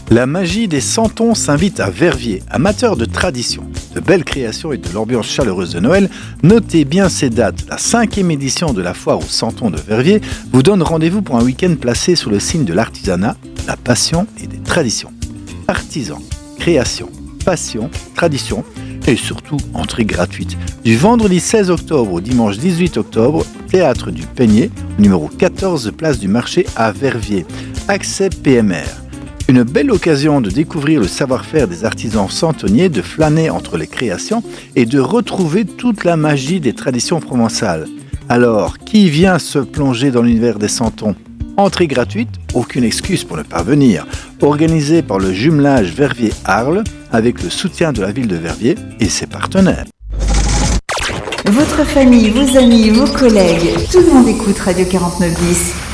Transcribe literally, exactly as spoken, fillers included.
La magie des Santons s'invite à Verviers, amateurs de tradition, de belles créations et de l'ambiance chaleureuse de Noël. Notez bien ces dates. La cinquième édition de la foire aux Santons de Verviers vous donne rendez-vous pour un week-end placé sous le signe de l'artisanat, de la passion et des traditions. Artisans, création, passion, tradition et surtout entrée gratuite. Du vendredi seize octobre au dimanche dix-huit octobre, Théâtre du Peigné, numéro quatorze, place du Marché à Verviers. Accès P M R. Une belle occasion de découvrir le savoir-faire des artisans santonniers, de flâner entre les créations et de retrouver toute la magie des traditions provençales. Alors, qui vient se plonger dans l'univers des Santons ? Entrée gratuite, aucune excuse pour ne pas venir. Organisé par le jumelage Verviers-Arles avec le soutien de la ville de Verviers et ses partenaires. Votre famille, vos amis, vos collègues, tout le monde écoute Radio quarante-neuf dix.